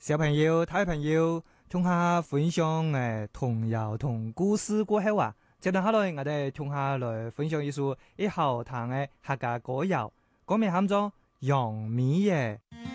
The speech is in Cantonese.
小朋友、大朋友，同下分享童謠同故事過後啊，接住下來我哋同下來分享一首好聽嘅客家歌謠，歌名喊做《楊美爺》。